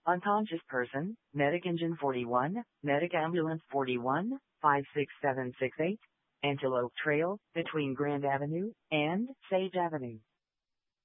Unconscious person, Medic Engine 41, Medic Ambulance 41, 56768, Antelope Trail, between Grand Avenue and Sage Avenue.